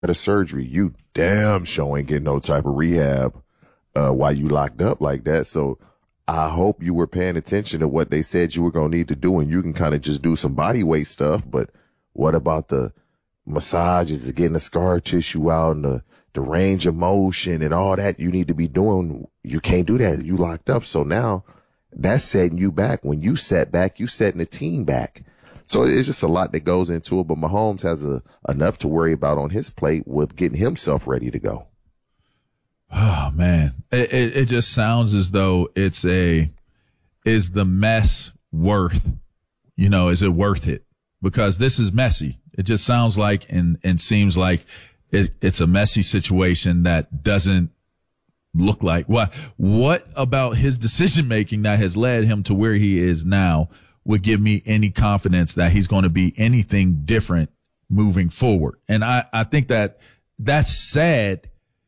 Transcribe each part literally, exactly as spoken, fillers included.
a surgery. You damn sure ain't getting no type of rehab uh, while you locked up like that. So I hope you were paying attention to what they said you were going to need to do, and you can kind of just do some body weight stuff. But what about the massages and getting the scar tissue out and the, the range of motion and all that you need to be doing? You can't do that. You locked up. So now that's setting you back. When you set back, you setting the team back. So it's just a lot that goes into it. But Mahomes has a, enough to worry about on his plate with getting himself ready to go. Oh, man. It, it, it just sounds as though it's a, is the mess worth, you know, is it worth it? Because this is messy. It just sounds like and, and seems like it, it's a messy situation that doesn't look like what, what about his decision making that has led him to where he is now would give me any confidence that he's going to be anything different moving forward. And I, I think that that's sad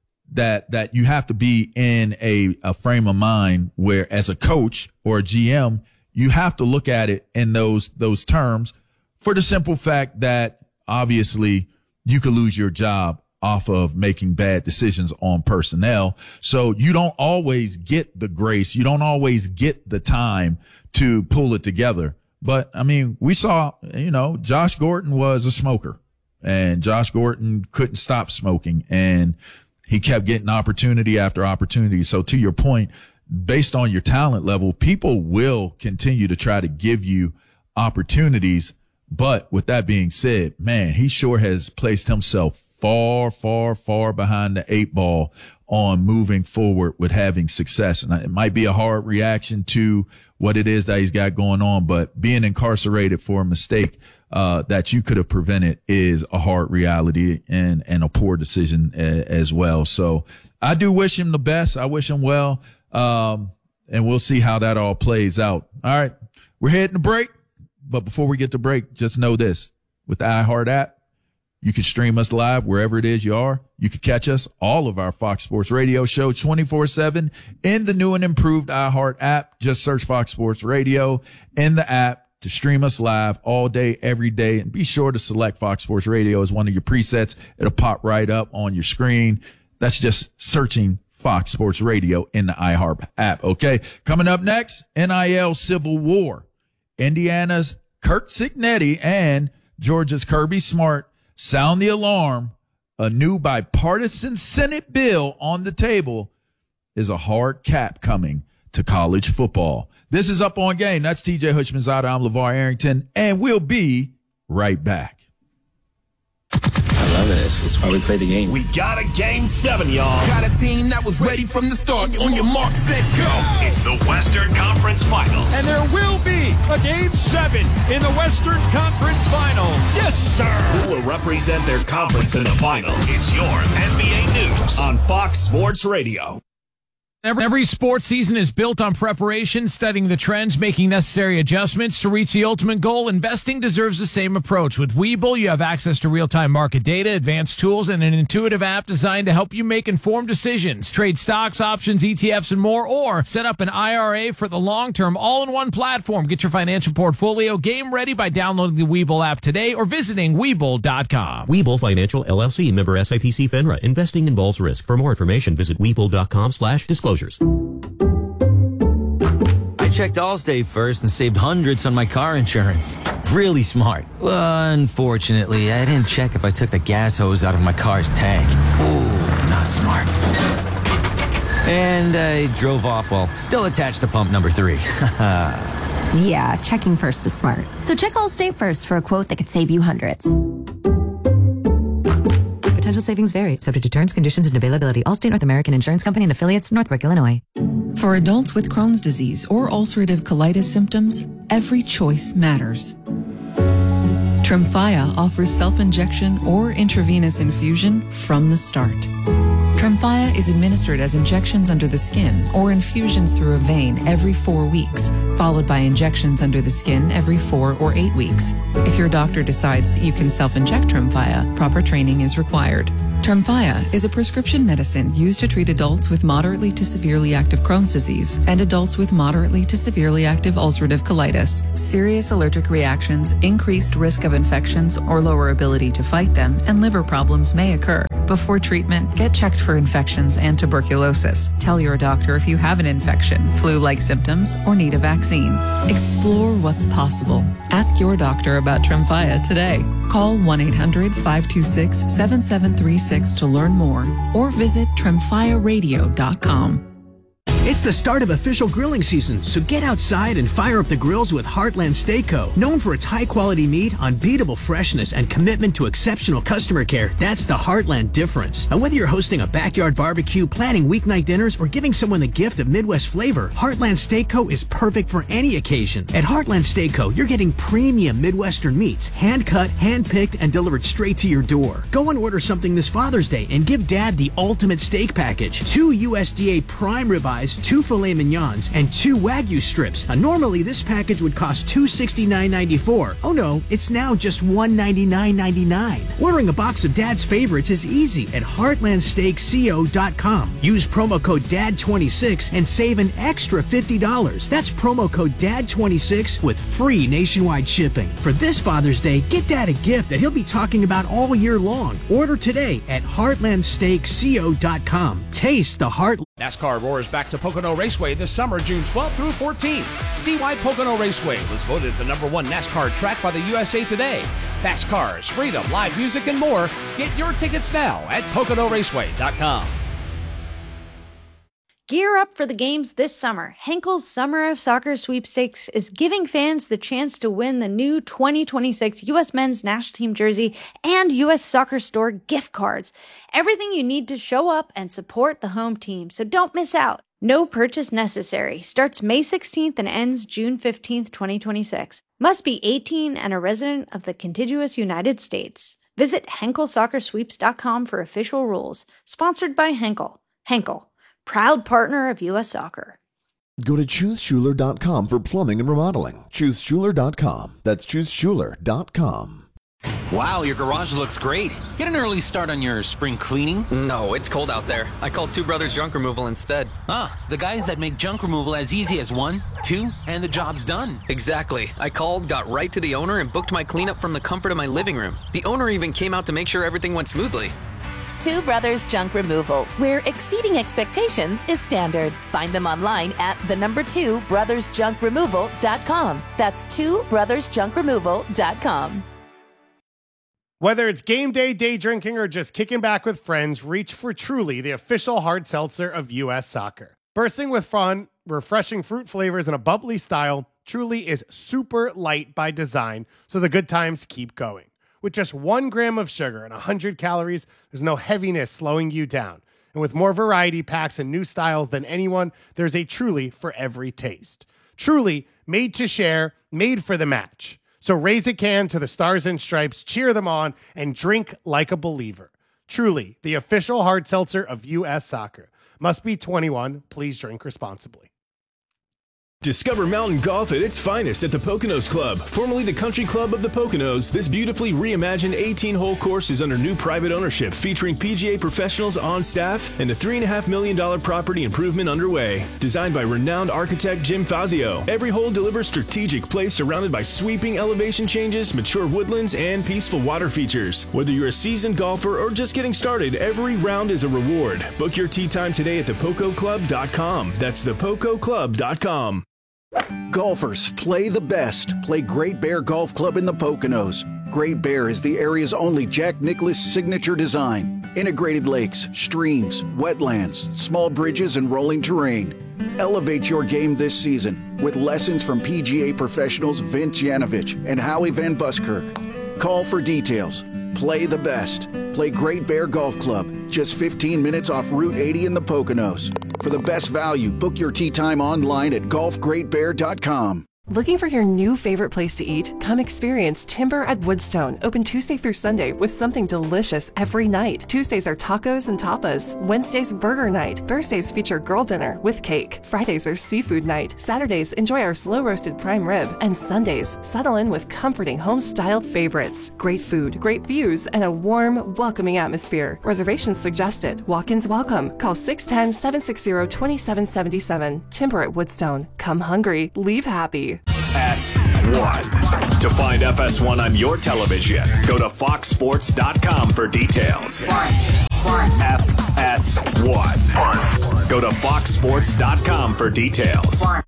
that, that you have to be in a, a frame of mind where as a coach or a G M, you have to look at it in those, those terms for the simple fact that obviously you could lose your job off of making bad decisions on personnel. So you don't always get the grace. You don't always get the time to pull it together. But I mean, we saw, you know, Josh Gordon was a smoker and Josh Gordon couldn't stop smoking and he kept getting opportunity after opportunity. So to your point, based on your talent level, people will continue to try to give you opportunities. But with that being said, man, he sure has placed himself far, far, far behind the eight ball on moving forward with having success. And it might be a hard reaction to what it is that he's got going on, but being incarcerated for a mistake uh that you could have prevented is a hard reality and, and a poor decision a, as well. So I do wish him the best. I wish him well. Um, and we'll see how that all plays out. All right. We're heading to break. But before we get to break, just know this. With the iHeart app, you can stream us live wherever it is you are. You can catch us, all of our Fox Sports Radio show twenty-four seven in the new and improved iHeart app. Just search Fox Sports Radio in the app to stream us live all day, every day. And be sure to select Fox Sports Radio as one of your presets. It'll pop right up on your screen. That's just searching Fox Sports Radio in the iHeart app. Okay. Coming up next, N I L Civil War. Indiana's Curt Cignetti and Georgia's Kirby Smart sound the alarm. A new bipartisan Senate bill on the table is a hard cap coming to college football. This is Up On Game. That's T J Hutchmanzada. I'm LeVar Arrington, and we'll be right back. I love this. It's why we play the game. We got a game seven, y'all. Got a team that was ready from the start. On your mark, set, go. It's the Western Conference Finals. And there will be a game seven in the Western Conference Finals. Yes, sir. Who will represent their conference in the finals? It's your N B A News on Fox Sports Radio. Every sports season is built on preparation, studying the trends, making necessary adjustments to reach the ultimate goal. Investing deserves the same approach. With Webull, you have access to real-time market data, advanced tools, and an intuitive app designed to help you make informed decisions. Trade stocks, options, E T Fs, and more, or set up an I R A for the long term, all-in-one platform. Get your financial portfolio game ready by downloading the Webull app today or visiting Webull dot com. Webull Financial, L L C, member S I P C FINRA. Investing involves risk. For more information, visit Webull dot com slash disclosures. I checked Allstate first and saved hundreds on my car insurance. Really smart. Well, unfortunately, I didn't check if I took the gas hose out of my car's tank. Ooh, not smart. And I drove off while still attached to pump number three. Yeah, checking first is smart. So check Allstate first for a quote that could save you hundreds. Potential savings vary, subject to terms, conditions, and availability. Allstate North American Insurance Company and affiliates, Northbrook, Illinois. For adults with Crohn's disease or ulcerative colitis symptoms, every choice matters. Tremfya offers self-injection or intravenous infusion from the start. Try Tremfya is administered as injections under the skin or infusions through a vein every four weeks, followed by injections under the skin every four or eight weeks. If your doctor decides that you can self-inject Tremfya, proper training is required. Tremfya is a prescription medicine used to treat adults with moderately to severely active Crohn's disease and adults with moderately to severely active ulcerative colitis. Serious allergic reactions, increased risk of infections or lower ability to fight them, and liver problems may occur. Before treatment, get checked for infections and tuberculosis. Tell your doctor if you have an infection, flu-like symptoms, or need a vaccine. Explore what's possible. Ask your doctor about Tremfya today. Call one eight hundred five two six seven seven three six to learn more or visit tremfya radio dot com. It's the start of official grilling season, so get outside and fire up the grills with Heartland Steak Co. Known for its high-quality meat, unbeatable freshness, and commitment to exceptional customer care, that's the Heartland difference. And whether you're hosting a backyard barbecue, planning weeknight dinners, or giving someone the gift of Midwest flavor, Heartland Steak Co. is perfect for any occasion. At Heartland Steak Co., you're getting premium Midwestern meats, hand-cut, hand-picked, and delivered straight to your door. Go and order something this Father's Day and give Dad the ultimate steak package. Two U S D A prime ribeyes, two filet mignons, and two Wagyu strips. Now, normally this package would cost two hundred sixty-nine ninety-four. Oh no, it's now just one hundred ninety-nine ninety-nine. Ordering a box of Dad's favorites is easy at heartland steak co dot com. Use promo code D A D twenty-six and save an extra fifty dollars. That's promo code D A D twenty-six with free nationwide shipping. For this Father's Day, get Dad a gift that he'll be talking about all year long. Order today at heartland steak co dot com. Taste the heart. NASCAR roars back to Pocono Raceway this summer, June twelfth through fourteenth. See why Pocono Raceway was voted the number one NASCAR track by the U S A Today. Fast cars, freedom, live music, and more. Get your tickets now at pocono raceway dot com. Gear up for the games this summer. Henkel's Summer of Soccer Sweepstakes is giving fans the chance to win the new twenty twenty-six U S Men's National Team jersey and U S Soccer Store gift cards. Everything you need to show up and support the home team, so don't miss out. No purchase necessary. Starts May sixteenth and ends June fifteenth, twenty twenty-six. Must be eighteen and a resident of the contiguous United States. Visit henkel soccer sweeps dot com for official rules. Sponsored by Henkel. Henkel, proud partner of U S Soccer. Go to choose schuler dot com for plumbing and remodeling. choose schuler dot com. That's choose schuler dot com. Wow, your garage looks great. Get an early start on your spring cleaning. No, it's cold out there. I called Two Brothers Junk Removal instead. Ah, the guys that make junk removal as easy as one, two, and the job's done. Exactly. I called, got right to the owner, and booked my cleanup from the comfort of my living room. The owner even came out to make sure everything went smoothly. Two Brothers Junk Removal, where exceeding expectations is standard. Find them online at the number two brothers junk removal dot com. That's two brothers junk removal dot com. Whether it's game day, day drinking, or just kicking back with friends, reach for Truly, the official hard seltzer of U S Soccer. Bursting with fun, refreshing fruit flavors, and a bubbly style, Truly is super light by design, so the good times keep going. With just one gram of sugar and one hundred calories, there's no heaviness slowing you down. And with more variety packs and new styles than anyone, there's a Truly for every taste. Truly, made to share, made for the match. So raise a can to the Stars and Stripes, cheer them on, and drink like a believer. Truly, the official hard seltzer of U S Soccer. Must be twenty-one. Please drink responsibly. Discover mountain golf at its finest at the Poconos Club. Formerly the Country Club of the Poconos, this beautifully reimagined eighteen-hole course is under new private ownership, featuring P G A professionals on staff and a three point five million dollars property improvement underway. Designed by renowned architect Jim Fazio, every hole delivers strategic play surrounded by sweeping elevation changes, mature woodlands, and peaceful water features. Whether you're a seasoned golfer or just getting started, every round is a reward. Book your tee time today at the poco club dot com. That's the poco club dot com. Golfers, play the best. Play Great Bear Golf Club in the Poconos. Great Bear is the area's only Jack Nicklaus signature design. Integrated lakes, streams, wetlands, small bridges, and rolling terrain. Elevate your game this season with lessons from P G A professionals Vince Yanovich and Howie Van Buskirk. Call for details. Play the best. Play Great Bear Golf Club, just fifteen minutes off Route eighty in the Poconos. For the best value, book your tee time online at golf great bear dot com. Looking for your new favorite place to eat? Come experience Timber at Woodstone, open Tuesday through Sunday with something delicious every night. Tuesdays are tacos and tapas. Wednesdays, burger night. Thursdays feature girl dinner with cake. Fridays are seafood night. Saturdays, enjoy our slow-roasted prime rib. And Sundays, settle in with comforting home-style favorites. Great food, great views, and a warm, welcoming atmosphere. Reservations suggested. Walk-ins welcome. Call six one zero, seven six zero, two seven seven seven. Timber at Woodstone. Come hungry. Leave happy. S one. To find F S one on your television, go to fox sports dot com for details. F S one. Go to fox sports dot com for details. All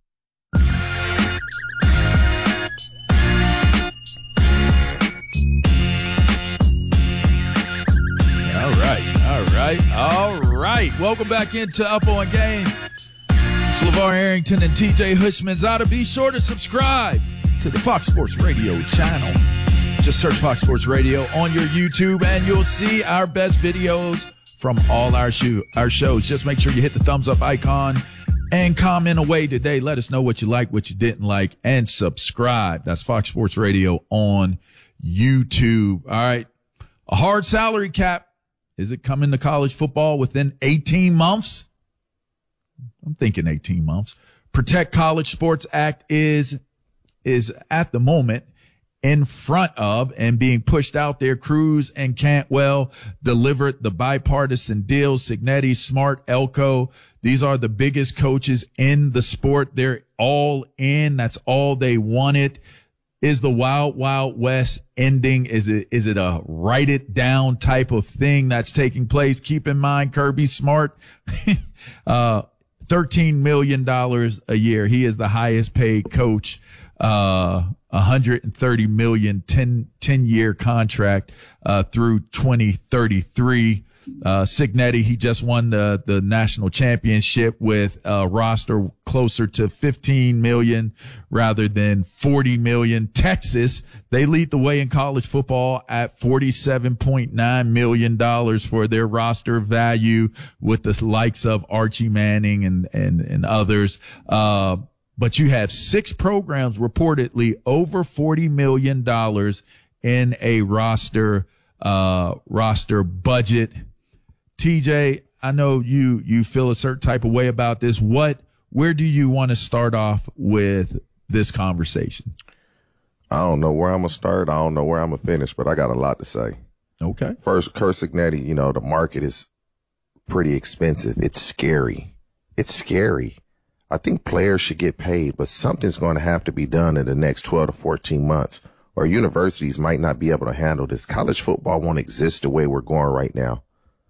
right, all right, all right. Welcome back into Up On Game. It's LeVar Arrington and T J Hushmanzada. Be sure to subscribe to the Fox Sports Radio channel. Just search Fox Sports Radio on your YouTube, and you'll see our best videos from all our show, our shows. Just make sure you hit the thumbs up icon and comment away today. Let us know what you like, what you didn't like, and subscribe. That's Fox Sports Radio on YouTube. All right. A hard salary cap. Is it coming to college football within eighteen months? I'm thinking eighteen months. Protect College Sports Act is, is at the moment in front of and being pushed out there. Cruz and Cantwell delivered the bipartisan deal. Signetti, Smart, Elko. These are the biggest coaches in the sport. They're all in. That's all they wanted. Is the Wild Wild West ending? Is it, is it a write it down type of thing that's taking place? Keep in mind, Kirby Smart, uh, thirteen million dollars a year. He is the highest paid coach, uh, one hundred thirty million dollars, ten year contract, uh, through twenty thirty-three. Uh, Signetti, he just won the, the national championship with a roster closer to fifteen million rather than forty million. Texas, they lead the way in college football at forty-seven point nine million dollars for their roster value with the likes of Archie Manning and, and, and others. Uh, but you have six programs reportedly over forty million dollars in a roster, uh, roster budget. T J, I know you, you feel a certain type of way about this. What, where do you want to start off with this conversation? I don't know where I'm going to start. I don't know where I'm going to finish, but I got a lot to say. Okay. First, Curt Cignetti, you know, the market is pretty expensive. It's scary. It's scary. I think players should get paid, but something's going to have to be done in the next twelve to fourteen months, or universities might not be able to handle this. College football won't exist the way we're going right now.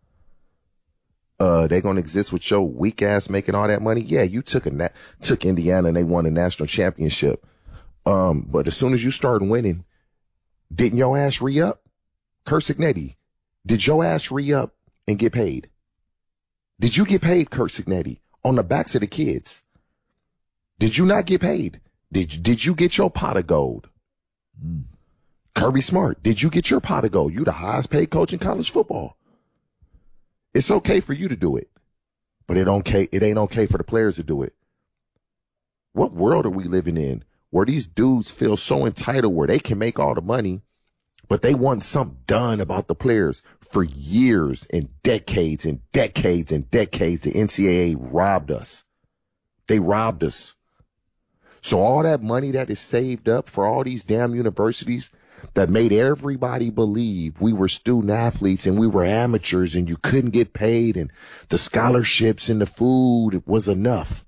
Uh, they're going to exist with your weak ass making all that money. Yeah, you took a na- took Indiana and they won a national championship. Um, but as soon as you start winning, didn't your ass re-up? Curt Cignetti, did your ass re-up and get paid? Did you get paid, Curt Cignetti, on the backs of the kids? Did you not get paid? Did, did you get your pot of gold? Mm. Kirby Smart, did you get your pot of gold? You the highest paid coach in college football. It's okay for you to do it, but it okay, it ain't okay for the players to do it. What world are we living in where these dudes feel so entitled where they can make all the money, but they want something done about the players? For years and decades and decades and decades, the N C double A robbed us. They robbed us. So all that money that is saved up for all these damn universities that made everybody believe we were student athletes and we were amateurs and you couldn't get paid and the scholarships and the food was enough.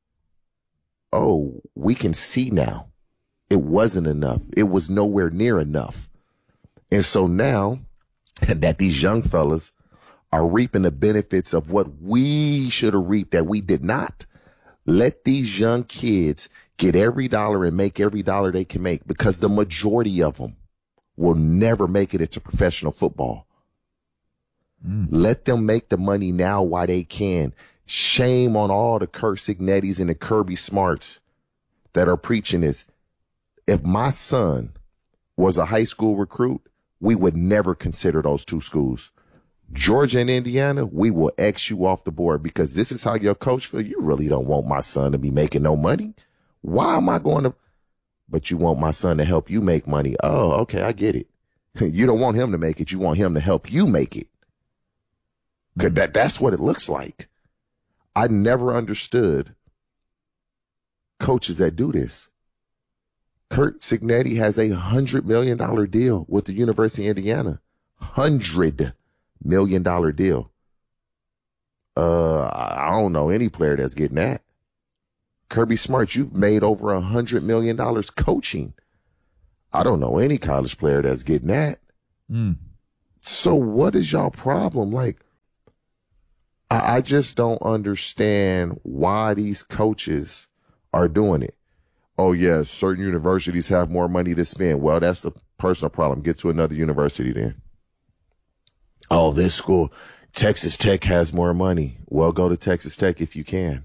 Oh, we can see now it wasn't enough. It was nowhere near enough. And so now that these young fellas are reaping the benefits of what we should have reaped that we did not, let these young kids get every dollar and make every dollar they can make, because the majority of them will never make it into professional football. Mm. Let them make the money now while they can. Shame on all the Curt Cignettis and the Kirby Smarts that are preaching this. If my son was a high school recruit, we would never consider those two schools. Georgia and Indiana, we will X you off the board, because this is how your coach feels. You really don't want my son to be making no money. Why am I going to, but you want my son to help you make money. Oh, okay, I get it. You don't want him to make it. You want him to help you make it. 'Cause that, that's what it looks like. I never understood coaches that do this. Curt Cignetti has a hundred million dollar deal with the University of Indiana. Hundred million dollar deal. Uh, I don't know any player that's getting that. Kirby Smart, you've made over a hundred million dollars coaching. I don't know any college player that's getting that. Mm. So what is y'all problem? Like, I, I just don't understand why these coaches are doing it. Oh, yeah, certain universities have more money to spend. Well, that's the personal problem. Get to another university then. Oh, this school, Texas Tech has more money. Well, go to Texas Tech if you can.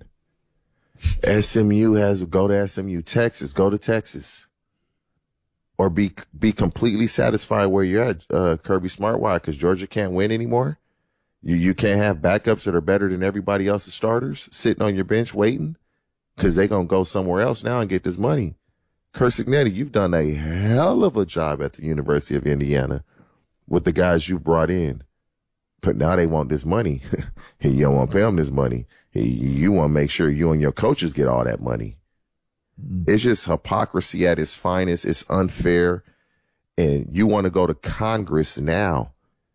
S M U has, go to S M U. Texas, go to Texas. Or be be completely satisfied where you're at, uh, Kirby Smart. Why? Because Georgia can't win anymore? You you can't have backups that are better than everybody else's starters sitting on your bench waiting? Because they're going to go somewhere else now and get this money. Curt Cignetti, you've done a hell of a job at the University of Indiana with the guys you brought in. But now they want this money. You don't want to pay them this money. You want to make sure you and your coaches get all that money. Mm. It's just hypocrisy at its finest. It's unfair. And you want to go to Congress now.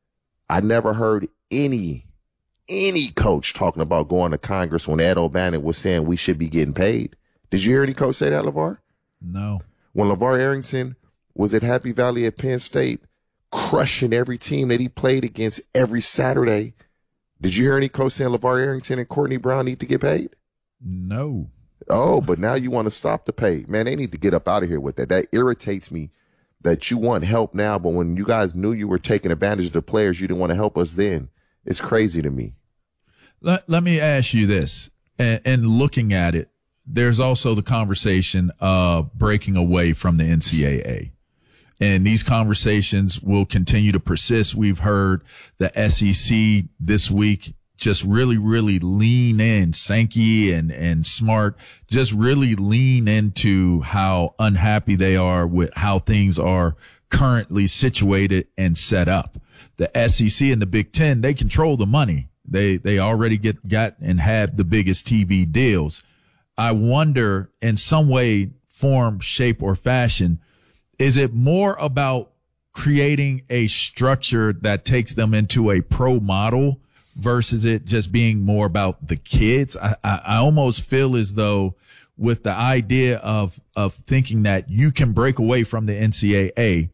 I never heard any Any coach talking about going to Congress when Ed O'Bannon was saying we should be getting paid. Did you hear any coach say that, LeVar? No. When LeVar Arrington was at Happy Valley at Penn State, crushing every team that he played against every Saturday, did you hear any coach saying LeVar Arrington and Courtney Brown need to get paid? No. Oh, but now you want to stop the pay. Man, they need to get up out of here with that. That irritates me that you want help now, but when you guys knew you were taking advantage of the players, you didn't want to help us then. It's crazy to me. Let, let me ask you this, and, and looking at it, there's also the conversation of breaking away from the N C double A. And these conversations will continue to persist. We've heard the S E C this week just really, really lean in, Sankey and, and Smart, just really lean into how unhappy they are with how things are currently situated and set up. The S E C and the Big Ten, they control the money. They they already get got and have the biggest T V deals. I wonder, in some way, form, shape, or fashion, is it more about creating a structure that takes them into a pro model versus it just being more about the kids? I, I, I almost feel as though with the idea of of thinking that you can break away from the N C double A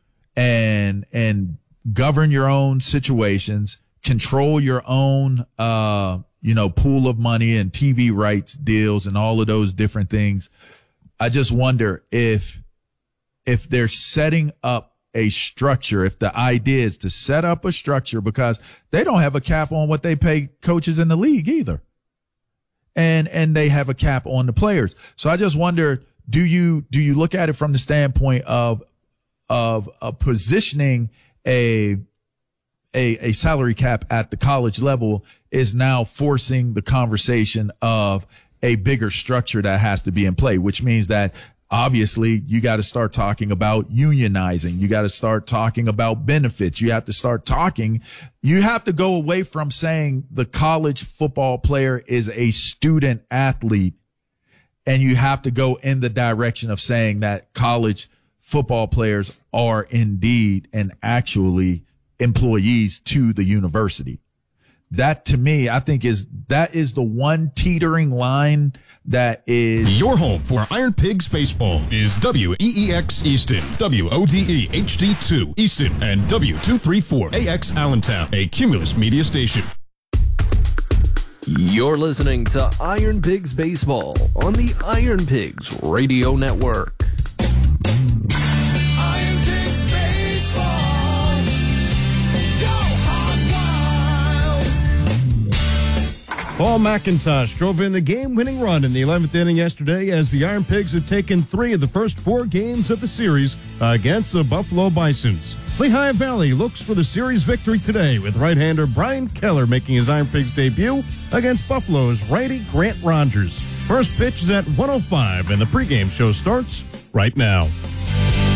and and govern your own situations, control your own, uh, you know, pool of money and T V rights deals and all of those different things. I just wonder if, if they're setting up a structure, if the idea is to set up a structure, because they don't have a cap on what they pay coaches in the league either. And, and they have a cap on the players. So I just wonder, do you, do you look at it from the standpoint of, of, of positioning a, a, a salary cap at the college level is now forcing the conversation of a bigger structure that has to be in play, which means that obviously you got to start talking about unionizing. You got to start talking about benefits. You have to start talking. You have to go away from saying the college football player is a student athlete, and you have to go in the direction of saying that college football players are indeed and actually employees to the university. That to me, I think is, that is the one teetering line that is. Your home for Iron Pigs baseball is W E E X Easton, W O D E H D two Easton, and W two thirty-four A X Allentown, a Cumulus media station. You're listening to Iron Pigs baseball on the Iron Pigs Radio Network. Iron Pigs baseball. Go hog wild. Paul McIntosh drove in the game-winning run in the eleventh inning yesterday as the Iron Pigs have taken three of the first four games of the series against the Buffalo Bisons. Lehigh Valley looks for the series victory today with right-hander Brian Keller making his Iron Pigs debut against Buffalo's righty Grant Rogers. First pitch is at one oh five and the pregame show starts right now.